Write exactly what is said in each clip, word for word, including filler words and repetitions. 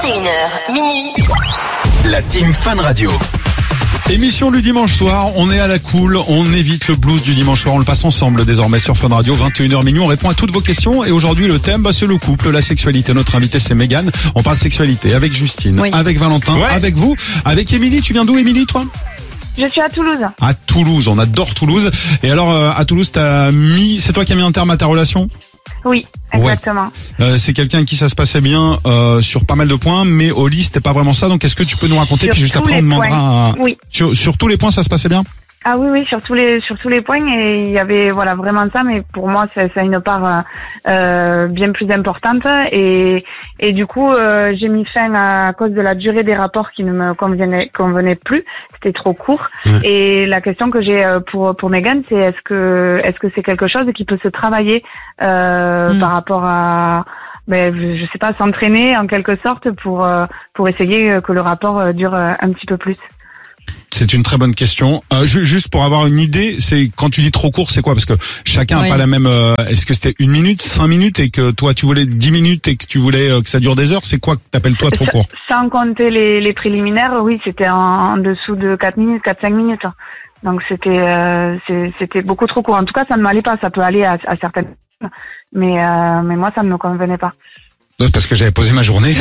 vingt et une heures, minuit. La Team Fun Radio. Émission du dimanche soir, on est à la cool, on évite le blues du dimanche soir, on le passe ensemble désormais sur Fun Radio, vingt et une heures minuit, on répond à toutes vos questions et aujourd'hui le thème bah, c'est le couple, la sexualité. Notre invité c'est Mégane, on parle sexualité avec Justine, oui. avec Valentin, ouais. avec vous, avec Émilie. Tu viens d'où Émilie toi ? Je suis à Toulouse. À Toulouse, on adore Toulouse. Et alors euh, à Toulouse t'as mis, c'est toi qui as mis un terme à ta relation ? Oui, exactement. Ouais. Euh, c'est quelqu'un avec qui ça se passait bien euh, sur pas mal de points, mais au lit c'était pas vraiment ça. Donc est-ce que tu peux nous raconter sur puis juste après on demandera. À... Oui. Sur, sur tous les points ça se passait bien ? Ah oui, oui, sur tous les sur tous les points, et il y avait voilà vraiment ça, mais pour moi ça, ça a une part euh, bien plus importante, et et du coup euh, j'ai mis fin à cause de la durée des rapports qui ne me convenait convenait plus, c'était trop court. Mmh. Et la question que j'ai pour pour Mégane, c'est est-ce que est-ce que c'est quelque chose qui peut se travailler euh, mmh. par rapport à ben je sais pas, s'entraîner en quelque sorte pour pour essayer que le rapport dure un petit peu plus. C'est une très bonne question. Euh, juste pour avoir une idée, c'est quand tu dis trop court, c'est quoi ? Parce que chacun n'a oui. pas la même. Euh, est-ce que c'était une minute, cinq minutes, et que toi tu voulais dix minutes et que tu voulais euh, que ça dure des heures ? C'est quoi que t'appelles toi trop court ? Sans compter les, les préliminaires, oui, c'était en, en dessous de quatre minutes, quatre cinq minutes. Donc c'était euh, c'est, c'était beaucoup trop court. En tout cas, ça ne m'allait pas. Ça peut aller à, à certaines, mais euh, mais moi ça ne me convenait pas. Parce que j'avais posé ma journée.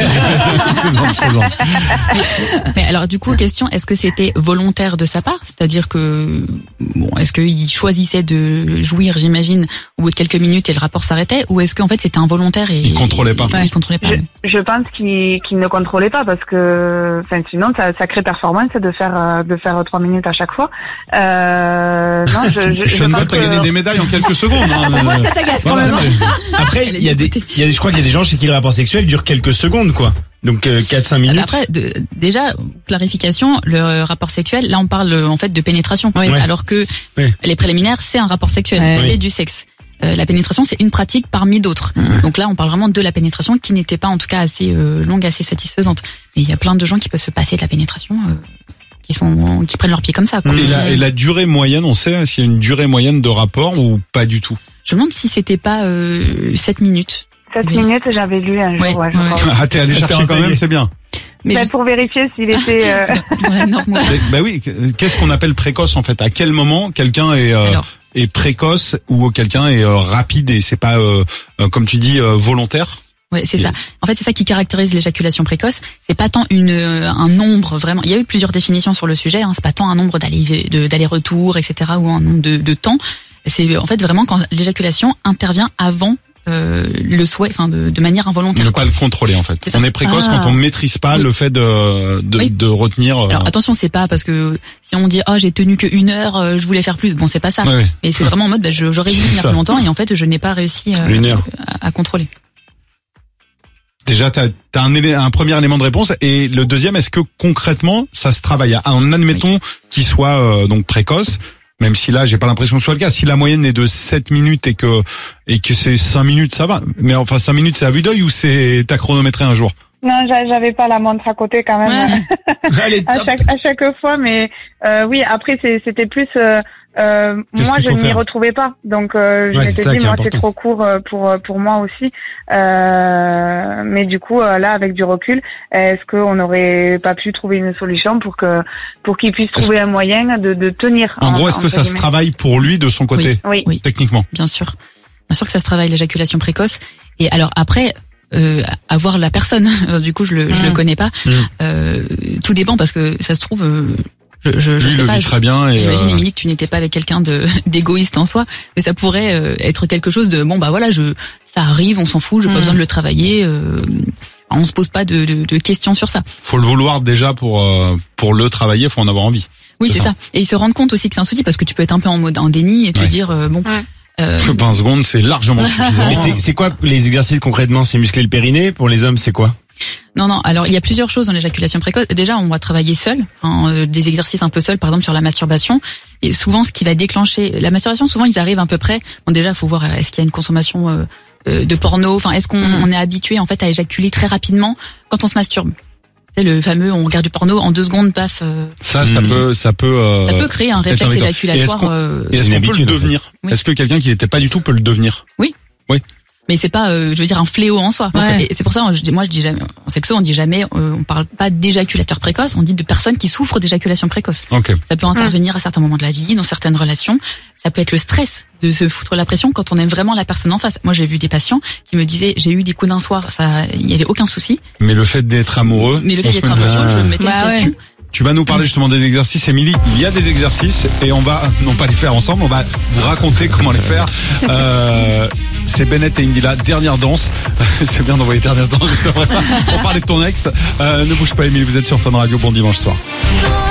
Mais alors du coup, question, est-ce que c'était volontaire de sa part ? C'est-à-dire que, bon, est-ce qu'il choisissait de jouir, j'imagine, au bout de quelques minutes et le rapport s'arrêtait, ou est-ce qu'en fait c'était involontaire et il contrôlait pas. Ouais, il contrôlait pas. Je, je pense qu'il, qu'il ne contrôlait pas parce que, enfin, sinon ça, ça crée performance de faire de faire trois minutes à chaque fois. Euh, non, je, je, je, je ne veux pas que... gagner des médailles en quelques secondes. Hein, on voit que ça t'agace quand même. Après, il y a des, il y a, je crois qu'il y a des gens chez qui le rapport sexuel dure quelques secondes, quoi. Donc euh, quatre cinq minutes. Après, de, déjà clarification, le rapport sexuel, là on parle en fait de pénétration, oui. alors que oui. les préliminaires c'est un rapport sexuel, ouais. c'est oui. du sexe. Euh, la pénétration c'est une pratique parmi d'autres. Mmh. Donc là on parle vraiment de la pénétration qui n'était pas en tout cas assez euh, longue, assez satisfaisante. Mais il y a plein de gens qui peuvent se passer de la pénétration. Euh, qui sont qui prennent leurs pieds comme ça, quoi. Et la, et la durée moyenne, on sait s'il y a une durée moyenne de rapport ou pas du tout? Je me demande si c'était pas euh, sept minutes. sept oui. minutes, j'avais lu un jour. Ouais, ouais, je ouais. crois. Ah, t'es allé chercher quand même, c'est bien. Mais ben, juste... pour vérifier s'il était euh... dans, dans la norme. Bah oui, qu'est-ce qu'on appelle précoce en fait? À quel moment quelqu'un est euh, est précoce ou quelqu'un est euh, rapide et c'est pas euh, euh, comme tu dis euh, volontaire? Ouais, c'est et... ça. En fait, c'est ça qui caractérise l'éjaculation précoce. C'est pas tant une un nombre vraiment. Il y a eu plusieurs définitions sur le sujet. Hein. C'est pas tant un nombre d'aller de, d'aller-retour, et cetera, ou un nombre de, de temps. C'est en fait vraiment quand l'éjaculation intervient avant euh, le souhait, enfin de, de manière involontaire. Ne quoi. pas le contrôler en fait. C'est on est précoce ah. quand on maîtrise pas oui. le fait de de, oui. de retenir. Euh... Alors attention, c'est pas parce que si on dit oh j'ai tenu que une heure, euh, je voulais faire plus. Bon, c'est pas ça. Oui. Mais c'est vraiment en mode bah, je, j'aurais dû tenir plus longtemps et en fait je n'ai pas réussi euh, une heure. À, à contrôler. Déjà, t'as, t'as un, élé- un premier élément de réponse et le deuxième, est-ce que concrètement ça se travaille ? En admettons oui. qu'il soit euh, donc précoce. Même si là, j'ai pas l'impression que ce soit le cas. Si la moyenne est de sept minutes et que et que c'est cinq minutes, ça va. Mais enfin, cinq minutes, c'est à vue d'œil ou c'est t'as chronométré un jour ? Non, j'avais pas la montre à côté quand même. Ouais. Allez, à chaque à chaque fois, mais euh, oui. Après, c'est, c'était plus. Euh, euh, moi, je ne m'y retrouvais pas, donc euh, je ouais, m'étais dit, moi, c'est trop court pour pour moi aussi. Euh, mais du coup, là, avec du recul, est-ce qu'on n'aurait pas pu trouver une solution pour que pour qu'il puisse trouver un moyen de de tenir ? En, en gros, est-ce que ça guillemets. se travaille pour lui de son côté ? Oui, oui. Techniquement. Bien sûr, bien sûr que ça se travaille l'éjaculation précoce. Et alors après. Euh, à voir la personne. Alors, du coup, je le, mmh. je le connais pas. Mmh. Euh, tout dépend parce que ça se trouve, euh, je, je, je Lui, sais le pas. Vit très bien. Et j'imagine, euh... Émilie, que tu n'étais pas avec quelqu'un de d'égoïste en soi, mais ça pourrait euh, être quelque chose de bon bah voilà, je, ça arrive, on s'en fout, j'ai mmh. pas besoin de le travailler. Euh, on se pose pas de, de, de questions sur ça. Faut le vouloir déjà pour euh, pour le travailler, faut en avoir envie. Oui, c'est, c'est ça. ça. Et ils se rendent compte aussi que c'est un souci parce que tu peux être un peu en mode en déni et te ouais. dire euh, bon. Ouais. Euh... vingt secondes, c'est largement suffisant. Et c'est, c'est quoi les exercices concrètement ? C'est muscler le périnée. Pour les hommes, c'est quoi ? Non, non. Alors, il y a plusieurs choses dans l'éjaculation précoce. Déjà, on va travailler seul, hein, euh, des exercices un peu seuls, par exemple sur la masturbation. Et souvent, ce qui va déclencher la masturbation, souvent, ils arrivent à peu près. Bon, déjà, il faut voir est-ce qu'il y a une consommation euh, euh, de porno. Enfin, est-ce qu'on mmh. on est habitué en fait à éjaculer très rapidement quand on se masturbe ? C'est le fameux, on regarde du porno en deux secondes, paf. Euh, ça, ça mmh. peut, ça peut. Euh, ça peut créer un réflexe éjaculatoire. Et est-ce qu'on, euh, et est-ce qu'on peut le devenir ? Oui. Est-ce que quelqu'un qui n'était pas du tout peut le devenir ? Oui. Oui. Mais c'est pas, euh, je veux dire, un fléau en soi. Ouais. Et c'est pour ça, moi je, dis, moi, je dis jamais, en sexo, on dit jamais, euh, on parle pas d'éjaculateur précoce, on dit de personnes qui souffrent d'éjaculation précoce. Okay. Ça peut intervenir à certains moments de la vie, dans certaines relations. Ça peut être le stress de se foutre la pression quand on aime vraiment la personne en face. Moi, j'ai vu des patients qui me disaient, j'ai eu des coups d'un soir, ça, il y avait aucun souci. Mais le fait d'être amoureux. Mais le fait d'être amoureux, je me mettais bah une pression. Ouais. Tu vas nous parler justement des exercices, Émilie. Il y a des exercices et on va non pas les faire ensemble, on va vous raconter comment les faire. Euh, c'est Bennett et Indila, dernière danse. C'est bien d'envoyer dernière danse juste après ça. On parlait de ton ex. Euh, ne bouge pas, Émilie, vous êtes sur Fun Radio. Bon dimanche soir.